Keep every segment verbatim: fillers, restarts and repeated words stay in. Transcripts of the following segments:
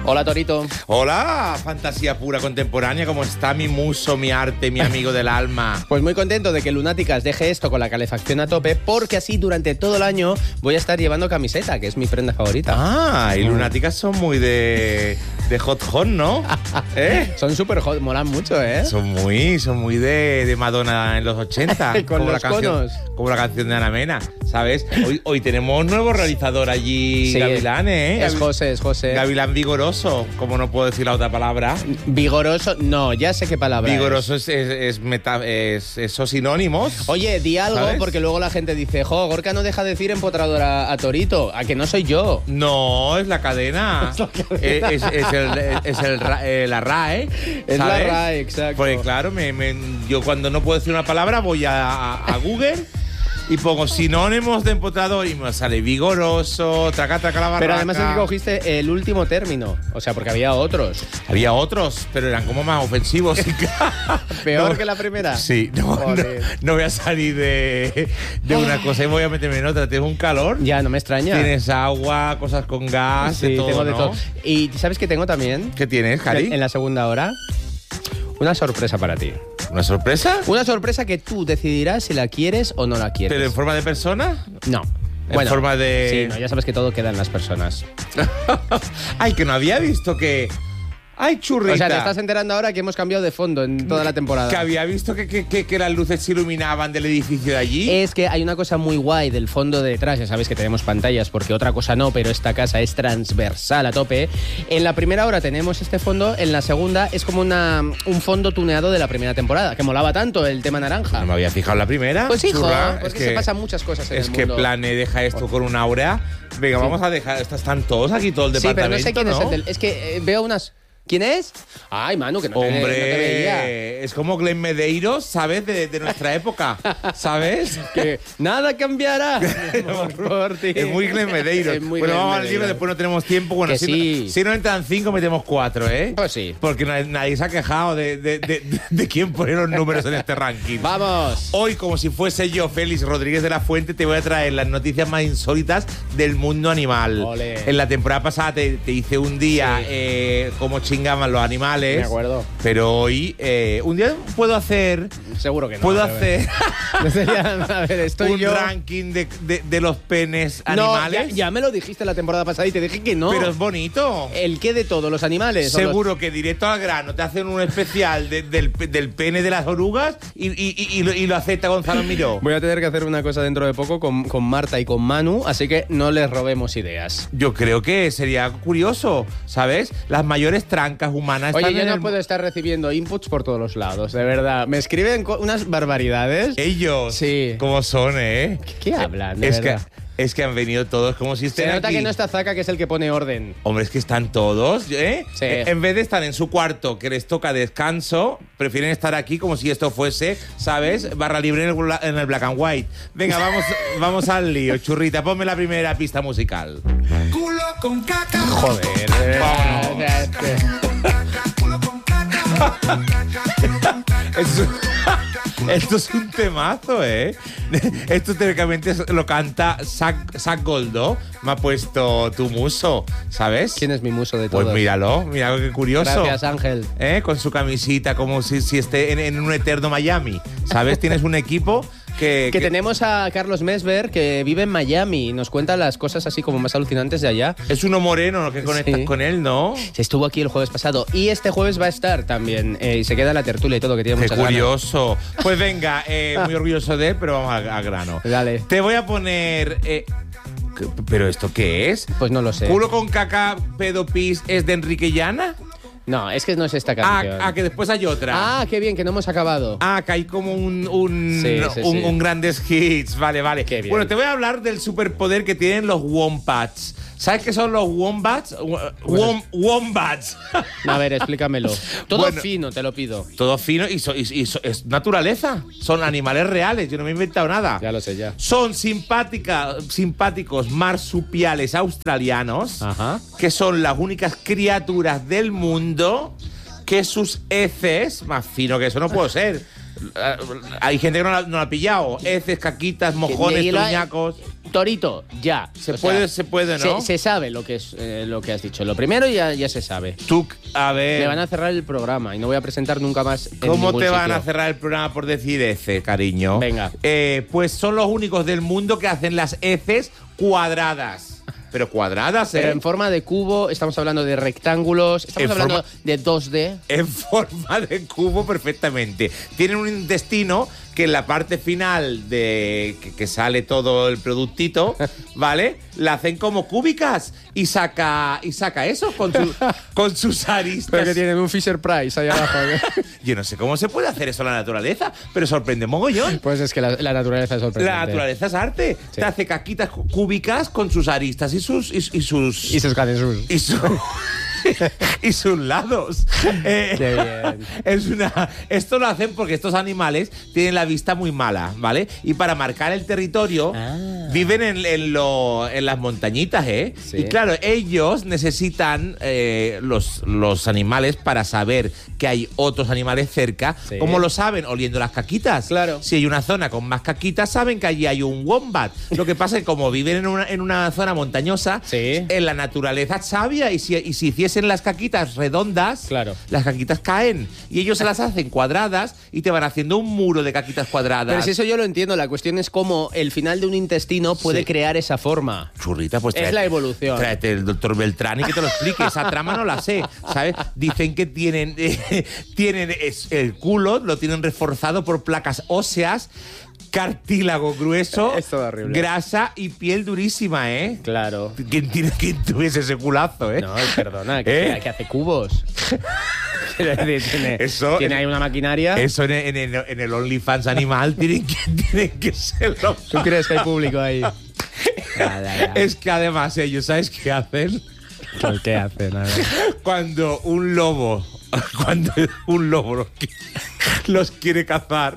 Hola, Torito. Hola, fantasía pura contemporánea. ¿Cómo está mi muso, mi arte, mi amigo del alma? Pues muy contento de que Lunáticas deje esto con la calefacción a tope, porque así durante todo el año voy a estar llevando camiseta, que es mi prenda favorita. Ah, y Lunáticas son muy de, de hot hot, ¿no? ¿Eh? Son súper hot, molan mucho, ¿eh? Son muy, son muy de, de Madonna en los ochenta. Con como los la canción, conos. Como la canción de Ana Mena, ¿sabes? Hoy, hoy tenemos nuevo realizador allí, Sí, Gavilán, ¿eh? Es José, es José. Gavilán vigoroso, como no puedo decir la otra palabra. Vigoroso, no, ya sé qué palabra Vigoroso es. es, es, es, meta, es, es son sinónimos. Oye, di algo, ¿sabes? Porque luego la gente dice, jo, Gorka no deja de decir empotradora a Torito, a que no soy yo. No, es la cadena. Es la cadena. Eh, Es, es el, es el ra- eh, la RAE. Es la ¿sabes? RAE, exacto. Porque claro, me, me- yo cuando no puedo decir una palabra voy a, a- a Google y pongo sinónimos de empotrador y me sale vigoroso, traca, traca la barraca. Pero además es que cogiste el último término, o sea, porque había otros. Había otros, pero eran como más ofensivos. Peor No. que la primera. Sí, no, no, Joder. no voy a salir de, de una cosa y voy a meterme en otra. Tienes un calor, Ya, no me extraña. tienes agua, cosas con gas, Sí, de todo, tengo de ¿no? todo. Y ¿sabes qué tengo también? ¿Qué tienes, Cari? En la segunda hora, una sorpresa para ti. ¿Una sorpresa? Una sorpresa que tú decidirás si la quieres o no la quieres. ¿Pero en forma de persona? No. En forma de- Sí, no, ya sabes que todo queda en las personas. Ay, que no había visto que... Ay, churrita. O sea, te estás enterando ahora que hemos cambiado de fondo en toda la temporada. Que había visto que, que, que, que las luces se iluminaban del edificio de allí. Es que hay una cosa muy guay del fondo de detrás, ya sabéis que tenemos pantallas porque otra cosa no, pero esta casa es transversal a tope. En la primera hora tenemos este fondo, en la segunda es como una, un fondo tuneado de la primera temporada, que molaba tanto el tema naranja. No me había fijado en la primera. Pues hijo, churra. pues es que, se pasan muchas cosas en Es el que mundo. Plane deja esto con una aura. Venga, Sí. vamos a dejar... Están todos aquí, todo el Sí, pero no departamento, sé quién es ¿no? el del... Es que eh, veo unas... ¿Quién es? Ay, Manu, que no te, Hombre, no te veía. es como Glenn Medeiros, ¿sabes? De, de nuestra época, ¿sabes? Que nada cambiará por, por ti. Es muy Glenn Medeiros. Es muy bueno, Glenn vamos al Medeiros. libro, después no tenemos tiempo. Bueno, Que si, sí. no, si no entran cinco, metemos cuatro, ¿eh? Pues sí. Porque nadie, nadie se ha quejado de, de, de, de- de quién pone los números en este ranking. ¡Vamos! Hoy, como si fuese yo, Félix Rodríguez de la Fuente, te voy a traer las noticias más insólitas del mundo animal. Ole. En la temporada pasada te, te hice un día Sí. eh, cómo chingaban los animales. Me acuerdo. Pero hoy, eh, un día puedo hacer... Seguro que no. Puedo a ver. hacer a ver, estoy un yo... ranking de, de- de los penes No, animales. ya, ya me lo dijiste la temporada pasada y te dije que no. Pero es bonito. ¿El qué de todo? ¿Los animales? o los- Seguro que directo al grano te hacen un especial de- del, del pene de las orugas y, y- y- y lo, y lo acepta Gonzalo Miró. Voy a tener que hacer una cosa dentro de poco con, con Marta y con Manu, así que no les robemos ideas. Yo creo que sería curioso, ¿sabes? Las mayores trancas humanas Oye, están yo en no el- puedo estar recibiendo inputs por todos los lados, de verdad. Me escriben co- unas barbaridades. Ellos, Sí. ¿cómo son, eh? ¿Qué hablan, de Es que, verdad? es que han venido todos como si Se estén nota aquí. que no está Zaka, que es el que pone orden. Hombre, es que están todos, ¿eh? Sí. Eh, En vez de estar en su cuarto, que les toca descanso, prefieren estar aquí como si esto fuese, ¿sabes? Barra libre en el, bla- en el black and white. Venga, vamos, vamos al lío, churrita. Ponme la primera pista musical. Culo con caca. Joder, de verdad. O sea, es que- Culo con caca. Esto es, esto es un temazo, ¿eh? Esto teóricamente es- lo canta Zach, Zach Goldo. Me ha puesto tu muso, ¿sabes? ¿Quién es mi muso de todos? Pues míralo, mira qué curioso. Gracias, Ángel. ¿Eh? Con su camisita, como si, si esté en, en un eterno Miami. ¿Sabes? Tienes un equipo que. Que que- tenemos a Carlos Mesver, que vive en Miami y nos cuenta las cosas así como más alucinantes de allá. Es uno moreno, ¿no? Que conectas Sí. con él, ¿no? Se estuvo aquí el jueves pasado y este jueves va a estar también. eh, y se queda en la tertulia y todo, que tiene Qué muchas ganas. curioso. Pues venga, eh, muy orgulloso de él, pero vamos a, a grano. Dale. Te voy a poner. eh, ¿qué- ¿Pero esto qué es? Pues no lo sé. ¿Culo con caca, pedo pis es de Enrique Llana? No, es que no es esta Ah, canción. ah, que después hay otra. Ah, qué bien, que no hemos acabado. Ah, que hay como un, un, Sí, sí, un, sí. un grandes hits. Vale, vale. Qué bien. Bueno, te voy a hablar del superpoder que tienen los wombats. ¿Sabes qué son los wombats? Wom- wombats. A ver, explícamelo. Todo Bueno. fino, te lo pido. Todo fino y, so- y- y so- es naturaleza. Son animales reales. Yo no me he inventado nada. Ya lo sé, ya. Son simpática, simpáticos marsupiales australianos Ajá. que son las únicas criaturas del mundo que sus heces, más fino que eso no puedo ser. Eh, Hay gente que no la, no la ha pillado. Heces, caquitas, mojones, Y lo ha- truñacos. Torito, ya. Se O sea, puede, se puede, ¿no? Se, se sabe lo que es eh, lo que has dicho. Lo primero ya, ya se sabe. Tú, a ver. Me van a cerrar el programa y no voy a presentar nunca más. en ¿Cómo ningún te van sitio. a cerrar el programa por decir ece, cariño? Venga. Eh, pues son los únicos del mundo que hacen las heces cuadradas. Pero cuadradas, ¿eh? Pero en forma de cubo, estamos hablando de rectángulos, estamos En hablando forma- de dos D. En forma de cubo perfectamente. Tienen un intestino que en la parte final de que, que sale todo el productito, ¿vale? La hacen como cúbicas y saca y saca eso con, su- con sus aristas. tienen un Fisher Price ahí abajo. Yo no sé cómo se puede hacer eso en la naturaleza, pero sorprende mogollón. Pues es que la, la naturaleza es sorprendente. La naturaleza es arte. Sí. Te hace caquitas cu- cúbicas con sus aristas y sus y, y sus Y sus cadesus. y su- y sus lados. Eh, Qué bien. Es una, esto lo hacen porque estos animales tienen la vista muy mala, ¿vale? Y para marcar el territorio Ah. viven en, en lo- en las montañitas, ¿eh? Sí. Y claro, ellos necesitan eh, los, los animales para saber que hay otros animales cerca. Sí. ¿Cómo lo saben? Oliendo las caquitas. Claro. Si hay una zona con más caquitas, saben que allí hay un wombat. Lo que pasa es que como viven en una, en una zona montañosa, Sí. en la naturaleza es sabia y si, y si hiciesen las caquitas redondas, Claro. las caquitas caen y ellos se las hacen cuadradas y te van haciendo un muro de caquitas cuadradas. Pero si eso yo lo entiendo, la cuestión es cómo el final de un intestino puede Sí. crear esa forma. Churrita, pues Es tráete- la evolución. Tráete el doctor Beltrán y que te lo explique. Esa trama no la sé, ¿sabes? Dicen que tienen, eh, tienen es- el culo, lo tienen reforzado por placas óseas, cartílago grueso, Es todo horrible. grasa y piel durísima, ¿eh? Claro. ¿Quién, tiene, quién tuviese ese culazo, eh? No, perdona, que, ¿Eh? que hace cubos. Quiero decir, tiene, Eso- tiene ahí una maquinaria. Eso en, en el, en el OnlyFans animal tienen que, tienen que serlo. ¿Tú crees que hay público ahí? Ya, ya, ya. Es que además ellos, ¿sabes qué hacen? ¿Por qué hacen? A ver. Cuando un lobo, cuando un lobo los, qui- los quiere cazar,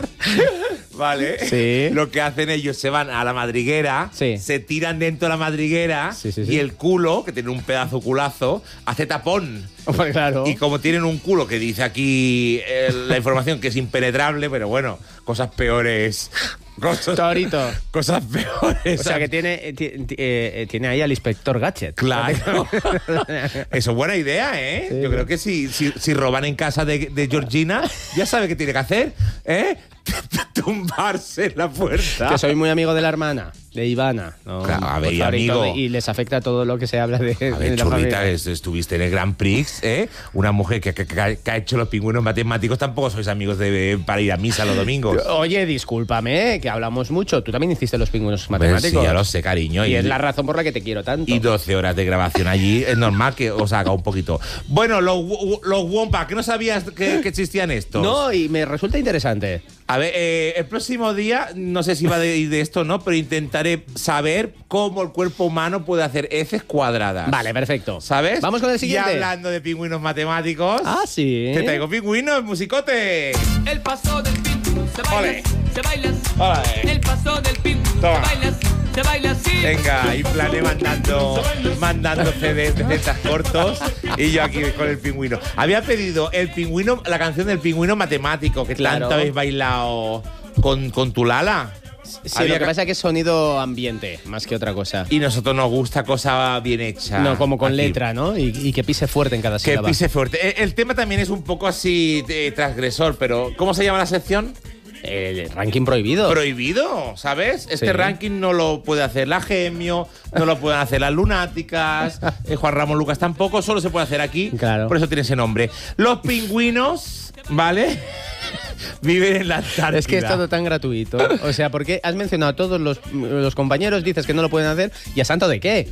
¿vale? Sí. Lo que hacen ellos, se van a la madriguera, Sí. se tiran dentro de la madriguera Sí, sí, sí. y el culo, que tiene un pedazo culazo, hace tapón. Pues claro. Y como tienen un culo que dice aquí eh, la información que es impenetrable, pero bueno, cosas peores. Cosas, Torito. cosas peores. O sea que tiene, eh, ti- ti- eh, tiene ahí al inspector Gadget. Claro. Eso es buena idea, ¿eh? Sí. Yo creo que si, si, si roban en casa de, de Georgina, ya sabe qué tiene que hacer, ¿eh? Tumbarse en la puerta. Que soy muy amigo de la hermana, de Ivana. ¿no? Claro, a ver, Por y favor, y amigo. todo- Y les afecta todo lo que se habla de, A ver, de la churrita, familia. es- estuviste en el Grand Prix, ¿eh? Una mujer que, que- que ha- que ha hecho los pingüinos matemáticos, tampoco sois amigos de, para ir a misa los domingos. Oye, discúlpame, que hablamos mucho. Tú también hiciste los pingüinos Pues matemáticos. sí, ya lo sé, cariño. Y es la razón por la que te quiero tanto. Y doce horas de grabación allí, es normal que os haga un poquito. Bueno, los, wo- los Wompa, que no sabías que, que existían estos. No, y me resulta interesante. A ver, eh, el próximo día, no sé si va a ir de esto o no, pero intentaré saber cómo el cuerpo humano puede hacer heces cuadradas. Vale, perfecto. ¿Sabes? Vamos con el Y siguiente. hablando de pingüinos matemáticos, Ah, sí. te traigo pingüinos, musicote. El paso del pingüino se baila, Ole. se baila. Ole. El paso del pingüino se Toma. baila, se baila así. Venga, y plané mandando, mandando C Ds de cetas cortos y yo aquí con el pingüino. Había pedido el pingüino, la canción del pingüino matemático, que Claro. tanto habéis bailado con, con tu Lala. Sí, Había lo que ca- pasa es que es sonido ambiente, más que otra cosa. Y nosotros nos gusta cosa bien hecha. No, como con aquí. letra, ¿no? Y, y que pise fuerte en cada Que sílaba. pise fuerte. El, el tema también es un poco así eh, transgresor, pero ¿cómo se llama la sección? El ranking prohibido. Prohibido, ¿sabes? Este Sí. ranking no lo puede hacer la Gemio, no lo pueden hacer las Lunáticas, eh, Juan Ramón Lucas tampoco, solo se puede hacer aquí. Claro. Por eso tiene ese nombre. Los pingüinos, ¿vale? Viven en la Antártida. Es que es todo tan gratuito. O sea, porque has mencionado a todos los, los compañeros, dices que no lo pueden hacer, ¿y a santo de qué?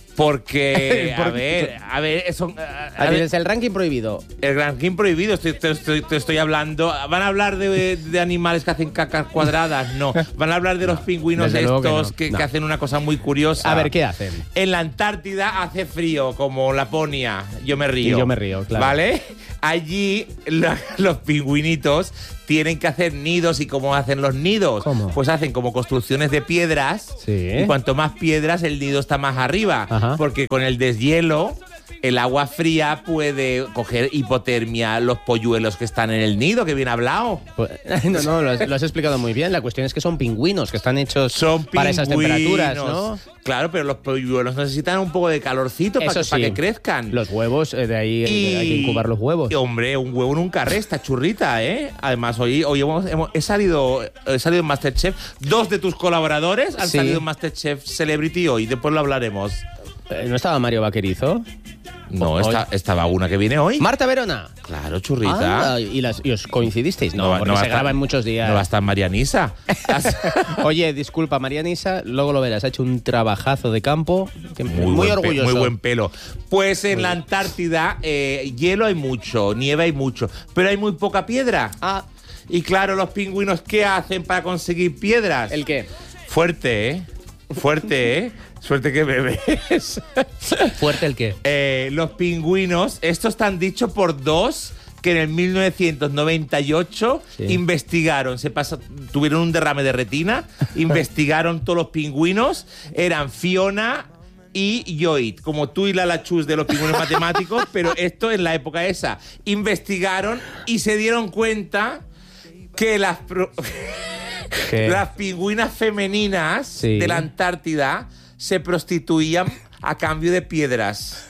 Porque, a Porque- ver, a ver, eso, a- a ver, Tienes el ranking prohibido. el ranking prohibido, estoy, te, estoy, te estoy hablando. ¿Van a hablar de, de animales que hacen cacas cuadradas? No. ¿Van a hablar de los pingüinos desde luego que estos no. que, No. que hacen una cosa muy curiosa? A ver, ¿qué hacen? En la Antártida hace frío, como Laponia. Yo me río. Y yo me río, claro. ¿Vale? Allí la- los pingüinitos tienen que hacer nidos. ¿Y cómo hacen los nidos? ¿Cómo? Pues hacen como construcciones de piedras. Sí. Y cuanto más piedras, el nido está más arriba. Ajá. Porque con el deshielo, el agua fría puede coger hipotermia a los polluelos que están en el nido, que bien hablado. Pues, no, no, lo has, lo has explicado muy bien. La cuestión es que son pingüinos que están hechos Son para esas temperaturas, pingüinos. ¿no? Claro, pero los polluelos necesitan un poco de calorcito para Eso que, para sí. que crezcan. Los huevos, eh, de ahí eh, hay que incubar los huevos. Y, hombre, un huevo nunca resta, churrita, ¿eh? Además, hoy, hoy hemos, hemos- he, salido, he salido en Masterchef. Dos de tus colaboradores han Sí. salido en Masterchef Celebrity hoy. Después lo hablaremos. Eh, ¿No estaba Mario Vaquerizo? No, Hoy. esta- estaba una que viene hoy. Marta Verona. Claro, churrita. Ah, y, las, y os coincidisteis. No, va- porque va a se estar- graba en muchos días. No va a estar Marianisa. Oye, disculpa, Marianisa, luego lo verás. Ha hecho un trabajazo de campo. que- muy buen pe- orgulloso. muy buen pelo. Pues en la Antártida, eh, hielo hay mucho, nieve hay mucho, pero hay muy poca piedra. Ah, Y claro, los pingüinos, ¿qué hacen para conseguir piedras? ¿el qué? Fuerte, ¿eh? Fuerte, ¿eh? Suerte que me ves. ¿Fuerte el qué? Eh, los pingüinos, esto están dicho por dos que en el mil novecientos noventa y ocho Sí. investigaron, se pasa, tuvieron un derrame de retina, investigaron todos los pingüinos, eran Fiona y Yoit, como tú y la Lachus de los pingüinos matemáticos, pero esto en la época esa. Investigaron y se dieron cuenta que las, pro- ¿Qué? las pingüinas femeninas Sí. de la Antártida se prostituían a cambio de piedras.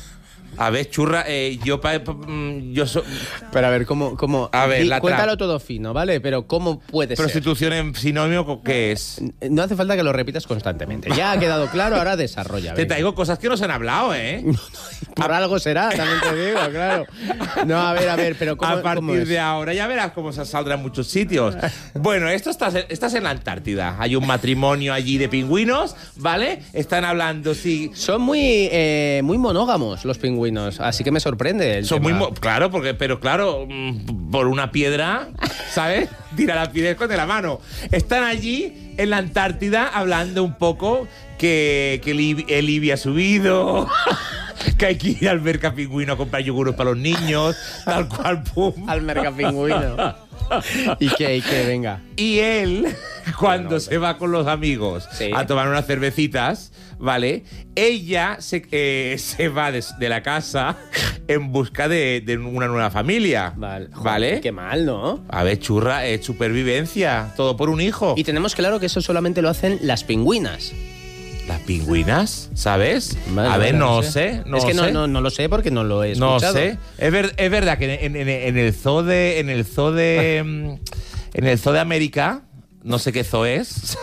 A ver, churra, eh, yo, pa- pa- mm, yo so- Pero a ver, ¿cómo...? cómo A ver, di- la tra- cuéntalo todo fino, ¿vale? Pero ¿cómo puede ser? prostitución en sinónimo, ¿con ¿qué es? No hace falta que lo repitas constantemente. Ya ha quedado claro, ahora desarrolla. Te venga. traigo cosas que no se han hablado, ¿eh? Por algo será, también te digo, claro. No, a ver, a ver, pero ¿cómo, A partir cómo es? de ahora ya verás cómo se saldrá en muchos sitios. Bueno, esto estás, estás en la Antártida. Hay un matrimonio allí de pingüinos, ¿vale? Están hablando, sí. Son muy, eh, muy monógamos los pingüinos, así que me sorprende el Son tema. muy. mo- Claro, porque, pero claro, mm, por una piedra, ¿sabes? Tira la piedra con de la mano. Están allí en la Antártida hablando un poco que, que el, I- el I B I ha subido. Que hay que ir al merca pingüino a comprar yogures para los niños, tal cual, pum. Al mercapingüino. ¿Y qué, y qué? Venga. Y él, cuando se va con los amigos Sí. a tomar unas cervecitas, ¿vale? Ella se, eh, se va de, de la casa en busca de, de una nueva familia. Vale. Joder, ¿Vale? Qué mal, ¿no? A ver, churra, es supervivencia. Todo por un hijo. Y tenemos claro que eso solamente lo hacen las pingüinas. Las pingüinas, ¿sabes? Vale, a ver, vale, no sé. No es que no, sé. no, no lo sé porque no lo he No escuchado. sé. Es, ver- es verdad que en, en- en el zoo de. En el zoo de. mm, en el zoo de América. No sé qué zoo es.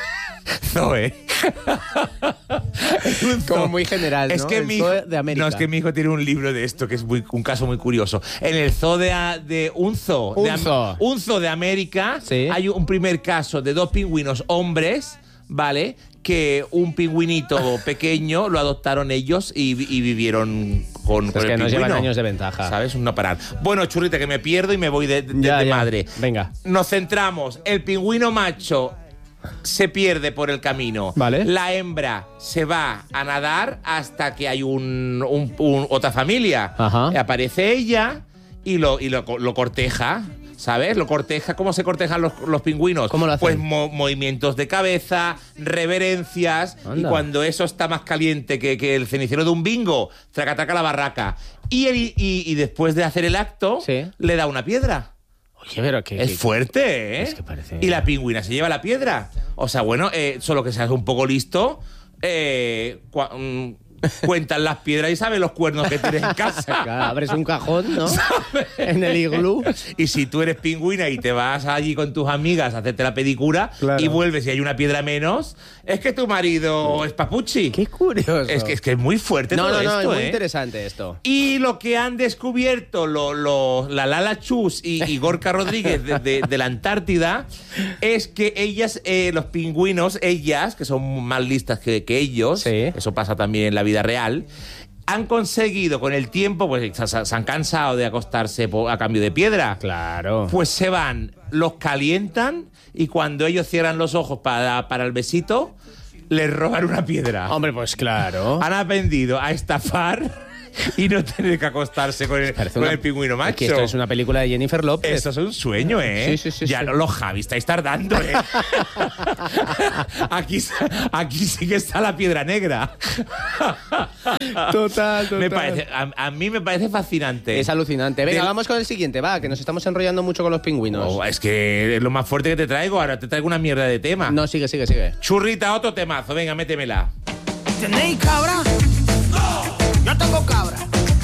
Zoe. Es un Como zoo. muy general, ¿no? Es que El mi zoo hijo, de América. No, es que mi hijo tiene un libro de esto que es muy, un caso muy curioso. En el zoo de, a- de un zoo. Un de Am- zoo. un zoo de América. Sí. Hay un primer caso de dos pingüinos hombres, ¿vale? Que un pingüinito pequeño lo adoptaron ellos y, vi- y vivieron con, Es con que el nos llevan pingüino. años de ventaja. ¿Sabes? Un no parar. Bueno, churrita, que me pierdo y me voy de, de- Ya, de ya. madre. Venga. Nos centramos. El pingüino macho se pierde por el camino. Vale. La hembra se va a nadar hasta que hay un, un- un- otra familia. Ajá. Aparece ella y lo, y lo, lo corteja. ¿Sabes? Lo corteja. ¿Cómo se cortejan los, los pingüinos? ¿Cómo lo hacen? Pues mo- movimientos de cabeza, reverencias. Y Anda. cuando eso está más caliente que, que el cenicero de un bingo, tracataca la barraca. Y, el- y, y después de hacer el acto, Sí. le da una piedra. Oye, pero que... Es que- fuerte, ¿eh? Es que parece- Y la pingüina se lleva la piedra. O sea, bueno, eh, solo que seas un poco listo, eh, cua- mm, cuentan las piedras y sabes los cuernos que tienes en casa. Claro, abres un cajón, ¿no? En el iglú. Y si tú eres pingüina y te vas allí con tus amigas a hacerte la pedicura Claro. y vuelves y hay una piedra menos, es que tu marido es papuchi. Qué curioso. Es que, es que es muy fuerte No, todo no, no, esto, es muy ¿eh? interesante esto. Y lo que han descubierto lo- lo- la Lala Chus y, y Gorka Rodríguez de, de- de la Antártida es que ellas, eh, los pingüinos, ellas, que son más listas que, que ellos, Sí. eso pasa también en la vida real, han conseguido con el tiempo, pues se, se- se han cansado de acostarse po- a cambio de piedra. Claro. Pues se van, los calientan y cuando ellos cierran los ojos para, para el besito, les roban una piedra. Hombre, pues claro. Han aprendido a estafar y no tener que acostarse con el, Parece con una- el pingüino macho. Es que esto es una película de Jennifer López. Eso es un sueño, ¿eh? Sí, sí, sí, ya sí. no, los Javi estáis tardando, ¿eh? aquí, aquí sí que está la piedra negra. Total, total. Me parece, a, a mí me parece fascinante. Es alucinante. Venga, Del- vamos con el siguiente, va, que nos estamos enrollando mucho con los pingüinos. Oh, es que es lo más fuerte que te traigo. Ahora te traigo una mierda de tema. No, sigue, sigue, sigue. Churrita, otro temazo. Venga, métemela. ¿Tenéis cabra? No. Yo tengo cabra.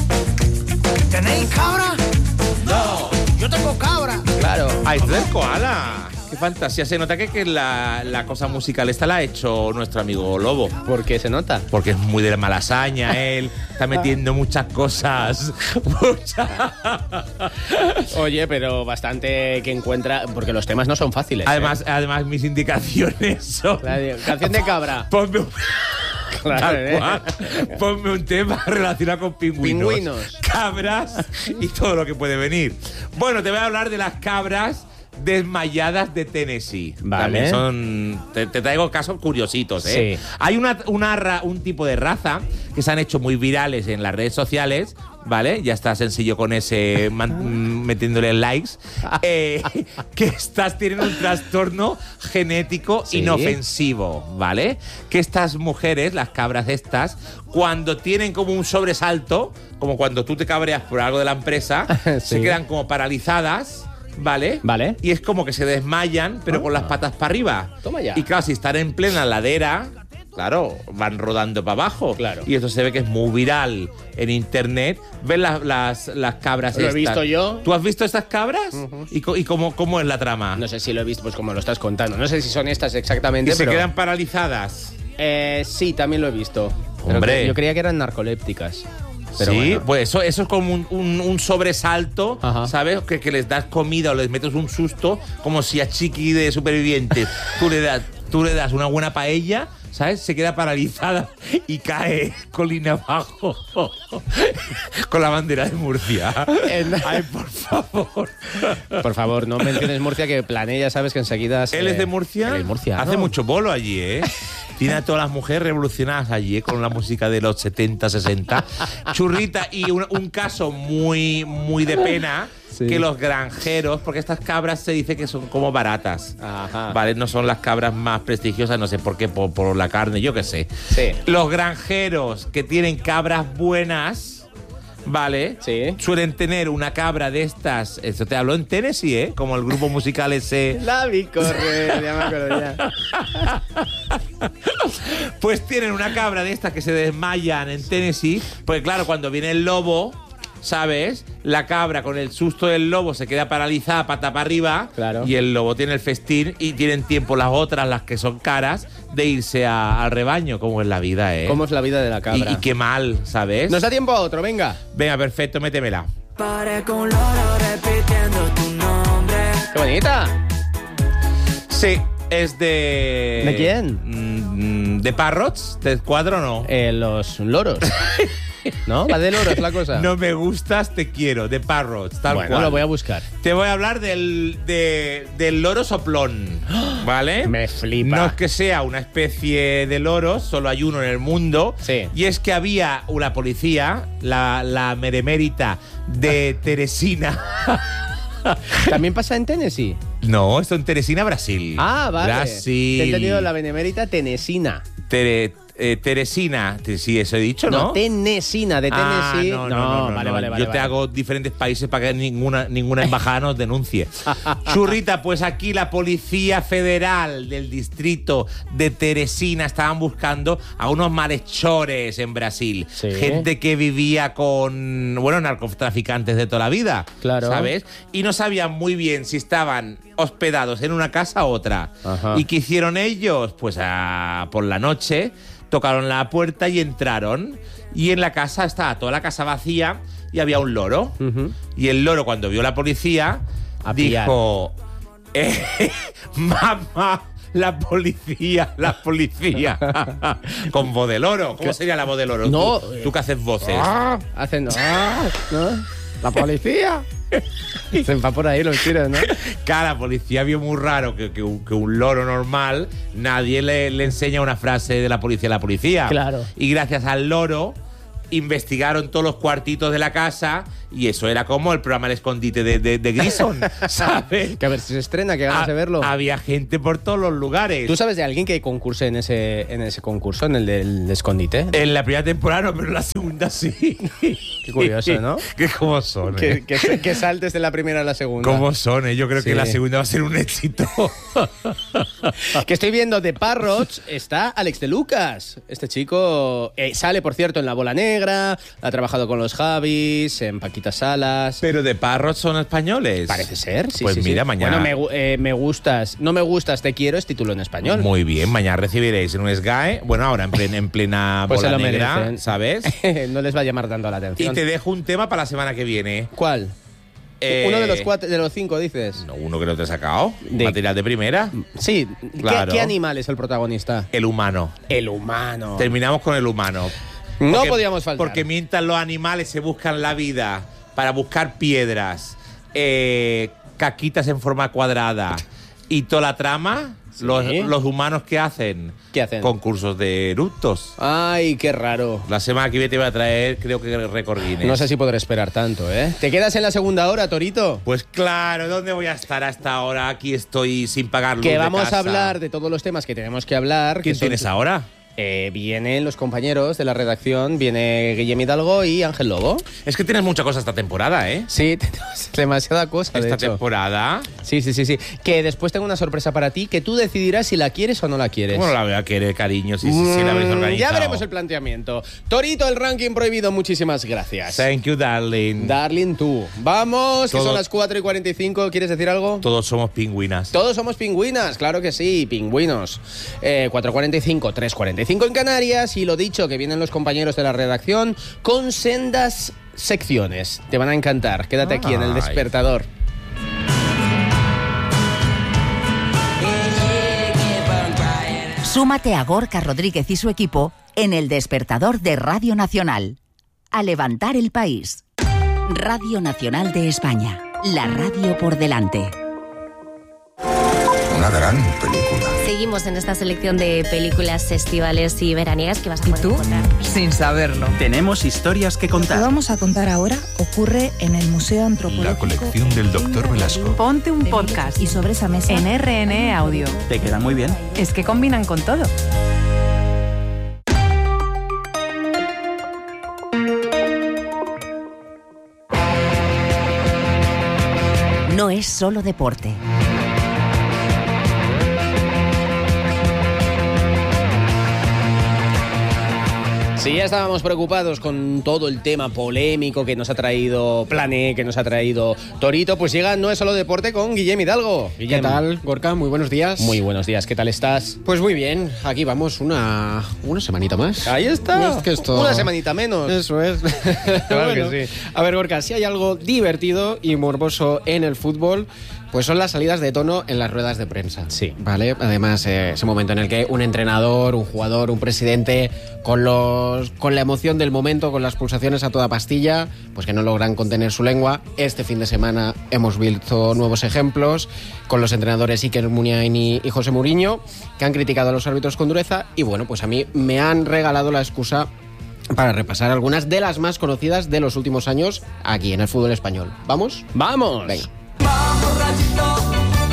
¿Tenéis cabra? No. Yo tengo cabra. Claro. ¡Ay, del koala! ¡Qué fantasía! Se nota que, que la, la cosa musical esta la ha hecho nuestro amigo Lobo. ¿Por qué se nota? Porque es muy de la malasaña, él está metiendo muchas cosas. Muchas. Oye, pero bastante que encuentra, porque los temas no son fáciles. Además, además, mis indicaciones son. ¿eh? Canción de cabra. Ponme un, Claro, tal ¿eh? cual. Ponme un tema relacionado con pingüinos, Pingüinos. cabras y todo lo que puede venir. Bueno, te voy a hablar de las cabras desmayadas de Tennessee. Vale. También son. Te, te traigo casos curiositos, ¿eh? Sí. Hay una, una ra- un tipo de raza que se han hecho muy virales en las redes sociales. ¿Vale? Ya está sencillo con ese man- metiéndole likes. eh, que estas tienen un trastorno genético Sí. inofensivo, ¿vale? Que estas mujeres, las cabras estas, cuando tienen como un sobresalto, como cuando tú te cabreas por algo de la empresa, Sí. se quedan como paralizadas. ¿Vale? Vale. Y es como que se desmayan, pero con las patas para arriba. Toma ya. Y claro, si están en plena ladera, claro, van rodando para abajo. Claro. Y esto se ve que es muy viral en internet. ¿Ves las, las, las cabras Lo he estas? visto yo. ¿Tú has visto estas cabras? ¿Y, co- y cómo, cómo es la trama? No sé si lo he visto, pues como lo estás contando. No sé si son estas y exactamente, se pero... quedan paralizadas. Eh, sí, también lo he visto. Pero Hombre. que- yo creía que eran narcolépticas. Pero sí, bueno. pues eso, eso es como un, un- un sobresalto, Ajá. ¿sabes? Que, que les das comida o les metes un susto, como si a Chiqui de Supervivientes tú le das, tú le das una buena paella, ¿sabes? Se queda paralizada y cae colina abajo con la bandera de Murcia. En- Ay, por favor. Por favor, no menciones Murcia, que Plané ya sabes que enseguida... se- ¿Él es de Murcia? Él es Murcia. Hace mucho bolo allí, ¿eh? Tiene a todas las mujeres revolucionadas allí, ¿eh? Con la música de los setenta, sesenta. Churrita, y un, un caso muy, muy de pena, Sí. que los granjeros, porque estas cabras se dice que son como baratas, Ajá. ¿vale? No son las cabras más prestigiosas, no sé por qué, por, por la carne, yo qué sé. Sí. Los granjeros que tienen cabras buenas, ¿vale? Sí. Suelen tener una cabra de estas, eso te hablo en Tennessee, ¿eh? Como el grupo musical ese... La vi correr, ya me acuerdo ya. Pues tienen una cabra de estas que se desmayan en Tennessee, porque claro, cuando viene el lobo, ¿sabes? La cabra con el susto del lobo se queda paralizada, pata para arriba, Claro. y el lobo tiene el festín y tienen tiempo las otras, las que son caras, de irse a- al rebaño, como es la vida, ¿eh? ¿Cómo es la vida de la y, cabra? y qué mal, ¿sabes? Nos da tiempo a otro, venga. Venga, perfecto, métemela. Parezco un loro repitiendo tu nombre. ¡Qué bonita! Sí, es de... ¿De quién? Mm, ¿De Parrots? ¿Te cuadro o no? Eh, los loros. ¿No? Va de loros la cosa. No me gustas, te quiero, de Parrots, tal bueno, cual. lo voy a buscar. Te voy a hablar del, de- del loro soplón, ¿vale? Me flipa. No es que sea una especie de loros, solo hay uno en el mundo. Sí. Y es que había una policía, la, la meremérita de Teresina. ¿También pasa en Tennessee? No, esto en Teresina, Brasil. Ah, vale. Brasil. Te he entendido la benemérita tenesina. Tere- eh, Teresina, te- sí, eso he dicho, ¿no? No, tenesina, de Ah, Tennessee. no, no, no, no, vale, no. vale, vale. Yo te vale. hago diferentes países para que ninguna, ninguna embajada nos denuncie. Churrita, pues aquí la Policía Federal del distrito de Teresina estaban buscando a unos malhechores en Brasil. Sí. Gente que vivía con, bueno, narcotraficantes de toda la vida. Claro. ¿Sabes? Y no sabían muy bien si estaban hospedados en una casa u otra. Ajá. ¿Y qué hicieron ellos? Pues ah, por la noche tocaron la puerta y entraron. Y en la casa estaba toda la casa vacía y había un loro. Ujú. Y el loro, cuando vio la policía, A pillar. dijo: eh, mamá, la policía, la policía. Con voz de loro. ¿Cómo sería la voz de loro? No, Tú, eh. tú que haces voces. Ah, hacen. Ah, ¿no? La policía. Se va por ahí los tiros, ¿no? Cara, la policía vio muy raro que, que un, que un loro normal, nadie le, le enseña una frase de la policía a la policía. Claro. Y gracias al loro, investigaron todos los cuartitos de la casa y eso era como el programa El Escondite de, de, de Grison, ¿sabes? Que a ver si se estrena, que ganas Ha- de verlo. Había gente por todos los lugares. ¿Tú sabes de alguien que concurse en ese, en ese concurso, en el del escondite? En la primera temporada no, pero en la segunda sí. Qué curioso, ¿no? Que cómo son, Que, ¿eh? que, que saltes de la primera a la segunda. ¿Cómo son, eh? Yo creo Sí. que la segunda va a ser un éxito. Que estoy viendo de Parrots, está Alex de Lucas. Este chico eh, sale, por cierto, en La Bola Negra, ha trabajado con los Javis, en Paquita Salas. Pero de Parrots son españoles. Parece ser, sí. Pues sí, sí. mira, mañana. Bueno, me, gu- eh, me gustas, no me gustas, te quiero, es título en español. Muy bien, mañana recibiréis en un S G A E, bueno, ahora en plena, en plena Pues se bola lo negra, merecen. ¿sabes? No les va a llamar tanto la Y atención. te dejo un tema para la semana que viene. ¿Cuál? Eh, Uno de los cuatro, de los cinco, dices. No, uno que no te he sacado. De- Material de primera. Sí. ¿Qué- Claro. ¿Qué, animal es el protagonista? El humano. El humano. Terminamos con el humano. No podíamos faltar. Porque mientras los animales se buscan la vida para buscar piedras, eh, caquitas en forma cuadrada y toda la trama, Sí. los, los humanos ¿qué hacen? ¿Qué hacen? Concursos de eructos. Ay, qué raro. La semana que viene te voy a traer, creo que récord Guinness. No sé si podré esperar tanto, ¿eh? ¿Te quedas en la segunda hora, Torito? Pues claro, ¿dónde voy a estar hasta ahora? Aquí estoy sin pagar luz Que de vamos casa. a hablar de todos los temas que tenemos que hablar. ¿Quién que son- tienes ahora? Eh, vienen los compañeros de la redacción, viene Guillem Hidalgo y Ángel Lobo. Es que tienes mucha cosa esta temporada, ¿eh? Sí, tenemos demasiada cosa, de Esta hecho. temporada. Sí, sí, sí, sí. Que después tengo una sorpresa para ti, que tú decidirás si la quieres o no la quieres. ¿Cómo no la voy a querer, cariño? Si, si, si la habéis Mm, organizado. ya veremos el planteamiento. Torito, el ranking prohibido, muchísimas gracias. Thank you, darling. Darling, tú. Vamos, que Todo- son las cuatro y cuarenta y cinco. ¿Quieres decir algo? Todos somos pingüinas. Todos somos pingüinas, claro que sí, pingüinos. Eh, cuatro cuarenta y cinco, tres cuarenta y cinco en Canarias y lo dicho, que vienen los compañeros de la redacción con sendas secciones. Te van a encantar. Quédate aquí en El Ay. Despertador. Súmate a Gorka Rodríguez y su equipo en El Despertador de Radio Nacional. A levantar el país. Radio Nacional de España. La radio por delante. Una gran película. Seguimos en esta selección de películas estivales y veraniegas que vas a poder ¿Tú? encontrar. Sin saberlo. Tenemos historias que Lo que contar. vamos a contar ahora ocurre en el Museo Antropológico. La colección del doctor Velasco. Ponte un podcast Y sobre esa mesa en R N E Audio. Te quedan muy bien. Es que combinan con todo. No es solo deporte. Sí, ya estábamos preocupados con todo el tema polémico que nos ha traído Plané, que nos ha traído Torito, pues llega No es solo deporte con Guillem Hidalgo. ¿Qué Guillem, tal, Gorka? Muy buenos días. Muy buenos días, ¿qué tal estás? Pues muy bien, aquí vamos una, una semanita más. Ahí está, Es que esto- una semanita menos. Eso es. Claro que Bueno, sí. A ver, Gorka, si hay algo divertido y morboso en el fútbol, pues son las salidas de tono en las ruedas de prensa. Sí. ¿Vale? Además, eh, ese momento en el que un entrenador, un jugador, un presidente, con, los, con la emoción del momento, con las pulsaciones a toda pastilla, pues que no logran contener su lengua. Este fin de semana hemos visto nuevos ejemplos con los entrenadores Iker Muniain y, y José Mourinho, que han criticado a los árbitros con dureza. Y bueno, pues a mí me han regalado la excusa para repasar algunas de las más conocidas de los últimos años aquí en el fútbol español. ¿Vamos? ¡Vamos! Venga. Vamos, Rayito,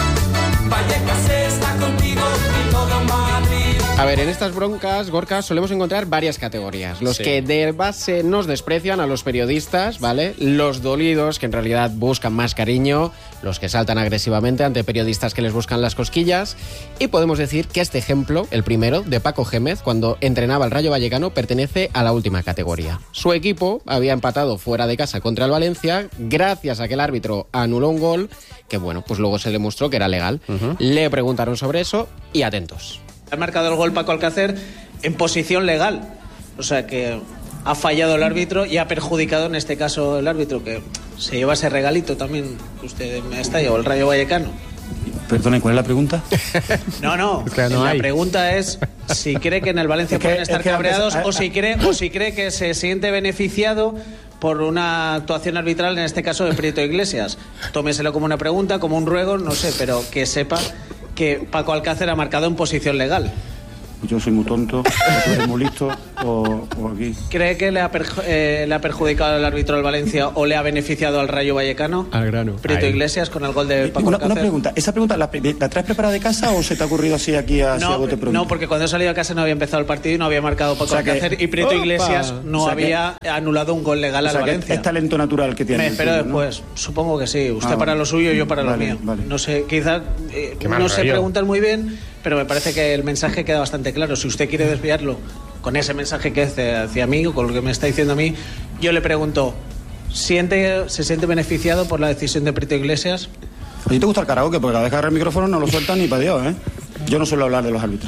Vallecas está contigo y todo Madrid. A ver, en estas broncas, Gorka, solemos encontrar varias categorías. Los Sí. que de base nos desprecian a los periodistas, ¿vale? Los dolidos, que en realidad buscan más cariño. Los que saltan agresivamente ante periodistas que les buscan las cosquillas. Y podemos decir que este ejemplo, el primero, de Paco Gémez, cuando entrenaba al Rayo Vallecano, pertenece a la última categoría. Su equipo había empatado fuera de casa contra el Valencia, gracias a que el árbitro anuló un gol, que bueno, pues luego se demostró que era legal. Le preguntaron sobre eso y atentos. Ha marcado el gol Paco Alcácer en posición legal. O sea que ha fallado el árbitro y ha perjudicado en este caso el árbitro, que se lleva ese regalito también que usted me está llevando, el Rayo Vallecano. Perdone, ¿cuál es la pregunta? No, no. que no la hay. pregunta es si cree que en el Valencia Es que- pueden estar es que antes- cabreados a- o si cree o si cree que se siente beneficiado por una actuación arbitral, en este caso de Prieto Iglesias. Tómeselo como una pregunta, como un ruego, no sé, pero que sepa que Paco Alcácer ha marcado en posición legal. yo soy muy tonto, o tú eres muy listo, o, o aquí. ¿Cree que le ha, perju- eh, le ha perjudicado al árbitro del Valencia o le ha beneficiado al Rayo Vallecano? Al grano. Prieto Ahí. Iglesias con el gol de Paco Una, Alcácer. una pregunta, ¿esa pregunta la, la traes preparada de casa o se te ha ocurrido así aquí a No, bote pronto? no, porque cuando he salido a casa no había empezado el partido y no había marcado Paco O sea que- Alcácer y Prieto ¡Opa! Iglesias no O sea que- había anulado un gol legal O sea, al que Valencia. es talento natural que tiene. Me espero entiendo, ¿no? después. Supongo que sí. Usted Ah, para vale. lo suyo y yo para lo Vale, mío. vale. No sé, quizás eh, Qué mal no se rollo. preguntan muy bien, pero me parece que el mensaje queda bastante claro. Si usted quiere desviarlo con ese mensaje que hace hacia mí o con lo que me está diciendo a mí, yo le pregunto, ¿siente, ¿se siente beneficiado por la decisión de Prieto Iglesias? ¿A ti te gusta el karaoke? Porque cada vez que agarra el micrófono no lo sueltan ni para Dios, ¿eh? Yo no suelo hablar de los árbitros.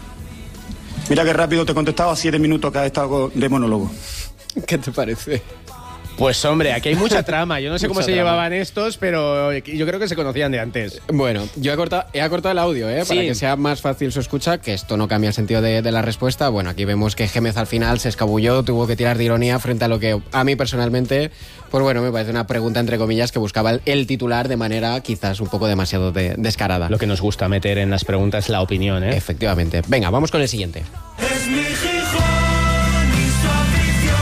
Mira qué rápido te he contestado a siete minutos que has estado de monólogo. ¿Qué te parece? Pues hombre, aquí hay mucha trama. Yo no sé cómo Mucha se trama. llevaban estos, pero yo creo que se conocían de antes. Bueno, yo he cortado, he acortado el audio, ¿eh? Para Sí. que sea más fácil su escucha, que esto no cambia el sentido de, de la respuesta. Bueno, aquí vemos que Gémez al final se escabulló, tuvo que tirar de ironía frente a lo que a mí personalmente, pues bueno, me parece una pregunta entre comillas que buscaba el, el titular de manera quizás un poco demasiado de- descarada. Lo que nos gusta meter en las preguntas es la opinión, ¿eh? Efectivamente. Venga, vamos con el siguiente. Es mi Gijón y su afición.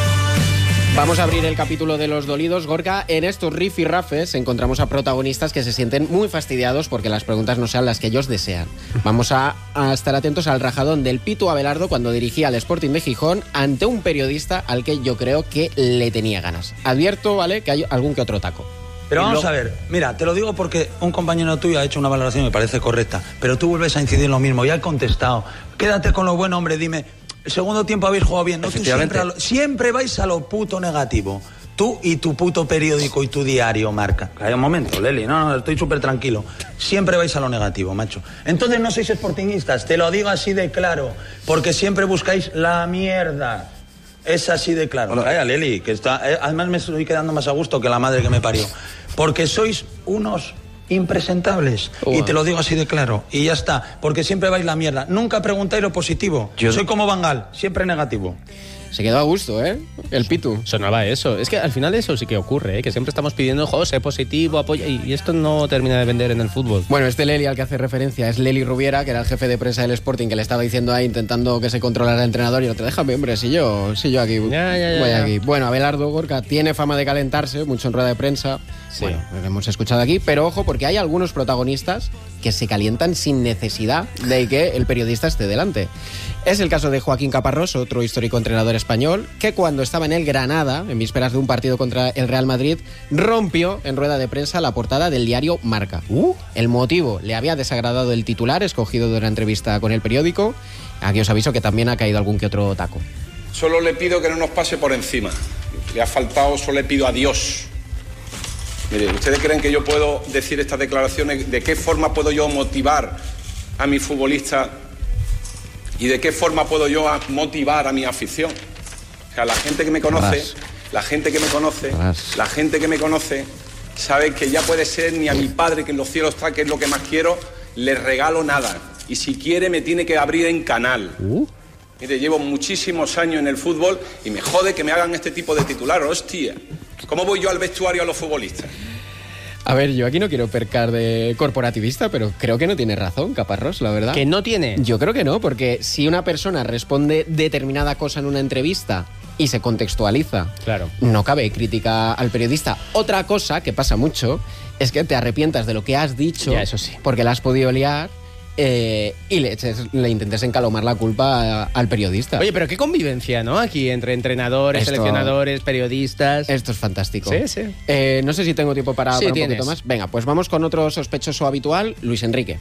Vamos a abrir el capítulo de los dolidos. Gorka, en estos rifirrafes encontramos a protagonistas que se sienten muy fastidiados porque las preguntas no sean las que ellos desean. Vamos a, a estar atentos al rajadón del Pitu Abelardo cuando dirigía al Sporting de Gijón ante un periodista al que yo creo que le tenía ganas. Advierto, ¿vale?, que hay algún que otro taco. Pero Y vamos luego- a ver, mira, te lo digo porque un compañero tuyo ha hecho una valoración y me parece correcta, pero tú vuelves a incidir en lo mismo, ya he contestado. Quédate con lo bueno, hombre, dime, el segundo tiempo habéis jugado bien, ¿no? Tú siempre, a lo- siempre vais a lo puto negativo. Tú y tu puto periódico y tu diario, Marca. Calla un momento, Leli, no, no, estoy súper tranquilo. Siempre vais a lo negativo, macho. Entonces no sois sportinguistas, te lo digo así de claro, porque siempre buscáis la mierda. Es así de claro. Calla, Leli, que está, eh, además me estoy quedando más a gusto que la madre que me parió. Porque sois unos impresentables. Uah. Y te lo digo así de claro. Y ya está. Porque siempre vais la mierda. Nunca preguntáis lo positivo. Yo- Soy como Bangal, siempre negativo. Se quedó a gusto, ¿eh? El Pitu. Sonaba eso. Es que al final eso sí que ocurre, ¿eh? Que siempre estamos pidiendo, jo, sé positivo, apoya, y y esto no termina de vender en el fútbol. Bueno, este Leli al que hace referencia es Leli Rubiera, que era el jefe de prensa del Sporting, que le estaba diciendo ahí, intentando que se controlara el entrenador, y no te déjame, hombre, si yo, si yo aquí Ya, ya, ya, voy ya. aquí. Bueno, Abelardo, Gorka, tiene fama de calentarse, mucho en rueda de prensa. Sí. Bueno, lo hemos escuchado aquí, pero ojo, porque hay algunos protagonistas que se calientan sin necesidad de que el periodista esté delante. Es el caso de Joaquín Caparrós, otro histórico entrenador español, que cuando estaba en el Granada, en vísperas de un partido contra el Real Madrid, rompió en rueda de prensa la portada del diario Marca. Uh. El motivo, le había desagradado el titular escogido de una entrevista con el periódico. Aquí os aviso que también ha caído algún que otro taco. Solo le pido que no nos pase por encima. Le ha faltado, solo le pido a Dios. Mire, ¿ustedes creen que yo puedo decir estas declaraciones? ¿De qué forma puedo yo motivar a mi futbolista? ¿Y de qué forma puedo yo a- motivar a mi afición? O sea, la gente que me conoce, Ras. la gente que me conoce, Ras. la gente que me conoce, sabe que ya puede ser ni a mi padre, que en los cielos está, que es lo que más quiero, le regalo nada. Y si quiere me tiene que abrir en canal. Mire, llevo muchísimos años en el fútbol y me jode que me hagan este tipo de titular. Hostia, ¿cómo voy yo al vestuario a los futbolistas? A ver, yo aquí no quiero percar de corporativista, pero creo que no tiene razón, Caparrós, la verdad. ¿Que no tiene? Yo creo que no, porque si una persona responde determinada cosa en una entrevista y se contextualiza, Claro. no cabe crítica al periodista. Otra cosa que pasa mucho es que te arrepientas de lo que has dicho, Ya, eso sí. porque la has podido liar, eh, y le, eches- le intentes encalomar la culpa a- al periodista. Oye, pero qué convivencia, ¿no? Aquí entre entrenadores, Esto- seleccionadores, periodistas. Esto es fantástico. Sí, sí. Eh, no sé si tengo tiempo para, Sí, para un tienes. poquito más. Venga, pues vamos con otro sospechoso habitual, Luis Enrique.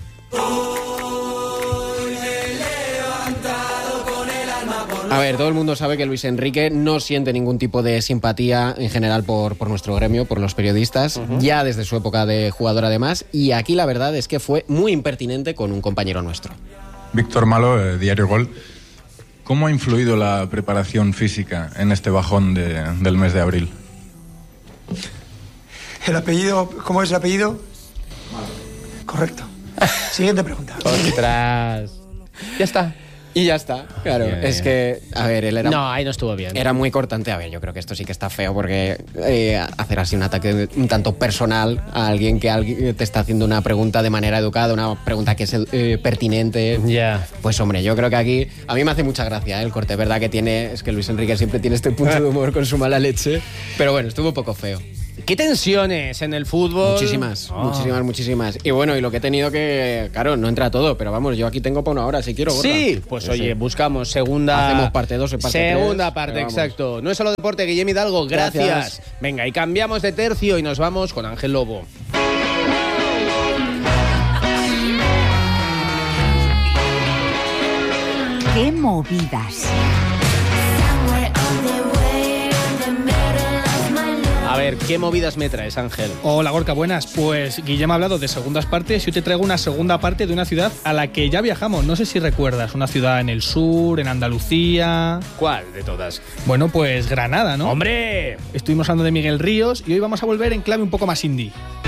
A ver, todo el mundo sabe que Luis Enrique no siente ningún tipo de simpatía en general por, por nuestro gremio, por los periodistas, ya desde su época de jugador además, y aquí la verdad es que fue muy impertinente con un compañero nuestro. Víctor Malo, eh, Diario Gol. ¿Cómo ha influido la preparación física en este bajón de- del mes de abril? El apellido, ¿cómo es el apellido? Correcto. Siguiente pregunta. Ostras. Ya está. Y ya está, claro. Bien. Es que, a ver, él era... No, ahí no estuvo bien. Era muy cortante. A ver, yo creo que esto sí que está feo porque eh, hacer así un ataque un tanto personal a alguien que alguien te está haciendo una pregunta de manera educada, una pregunta que es eh, pertinente. Ya. Yeah. Pues hombre, yo creo que aquí a mí me hace mucha gracia ¿eh? el corte, verdad que tiene, es que Luis Enrique siempre tiene este punto de humor con su mala leche, pero bueno, estuvo un poco feo. ¿Qué tensiones en el fútbol? Muchísimas, oh. muchísimas, muchísimas. Y bueno, y lo que he tenido que... Claro, no entra todo, pero vamos, yo aquí tengo para una hora, si quiero, gorda. Sí, pues oye, sí. buscamos segunda... Hacemos parte dos y parte tres. Segunda parte, exacto. No es solo deporte, Guillem Hidalgo, gracias. gracias. Venga, y cambiamos de tercio y nos vamos con Ángel Lobo. ¡Qué movidas! A ver, ¿qué movidas me traes, Ángel? Hola, Gorka, buenas. Pues Guillem ha hablado de segundas partes y yo te traigo una segunda parte de una ciudad a la que ya viajamos. No sé si recuerdas, una ciudad en el sur, en Andalucía... ¿Cuál de todas? Bueno, pues Granada, ¿no? ¡Hombre! Estuvimos hablando de Miguel Ríos y hoy vamos a volver en clave un poco más indie.